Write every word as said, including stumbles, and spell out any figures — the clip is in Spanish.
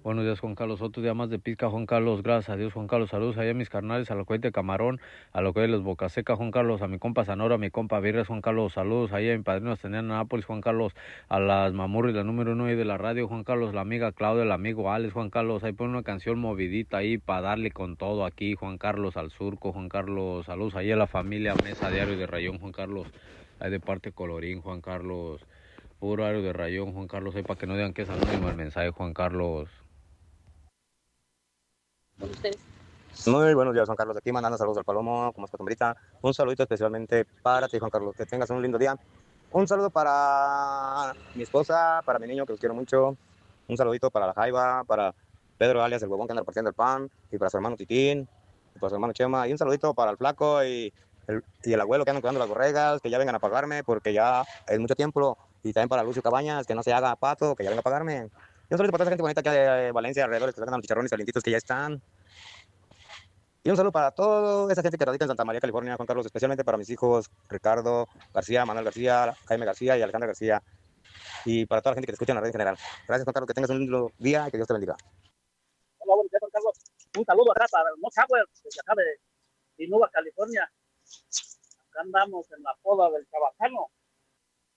Buenos días, Juan Carlos. Otro día más de pizca, Juan Carlos. Gracias a Dios, Juan Carlos. Saludos ahí a mis carnales, a lo que hay de Camarón, a lo que hay de los Boca Seca, Juan Carlos, a mi compa Zanora, a mi compa Virres, Juan Carlos. Saludos ahí a mi padrino en Nápoles, Juan Carlos, a las mamurris, la número uno ahí de la radio, Juan Carlos, la amiga Claudia, el amigo Alex, Juan Carlos. Ahí pone una canción movidita ahí para darle con todo aquí, Juan Carlos, al surco, Juan Carlos. Saludos ahí a la familia Mesa Diario de Rayón, Juan Carlos. Ahí de parte Colorín, Juan Carlos. Puro Ario de Rayón, Juan Carlos. Ahí para que no digan que es anónimo el mensaje, Juan Carlos. Muy buenos días, Juan Carlos. Aquí mandando saludos al Palomo, como es costumbrita. Un saludito especialmente para ti, Juan Carlos. Que tengas un lindo día. Un saludo para mi esposa, para mi niño, que los quiero mucho. Un saludito para la Jaiba, para Pedro alias el huevón que anda repartiendo el pan, y para su hermano Titín, y para su hermano Chema. Y un saludito para el flaco y el, y el abuelo que andan cuidando las borregas, que ya vengan a pagarme, porque ya es mucho tiempo. Y también para Lucio Cabañas, que no se haga pato, que ya venga a pagarme. Y un saludo para toda esa gente bonita que hay de Valencia, alrededor, que sacan los chicharrones calientitos que ya están. Y un saludo para toda esa gente que radica en Santa María, California, Juan Carlos, especialmente para mis hijos Ricardo García, Manuel García, Jaime García y Alejandra García. Y para toda la gente que te escucha en la red en general. Gracias, Juan Carlos, que tengas un lindo día y que Dios te bendiga. Hola, buenos días, Juan Carlos. Un saludo acá para el Mochauer, desde acá de Innova, California. Acá andamos en la poda del Chabacano.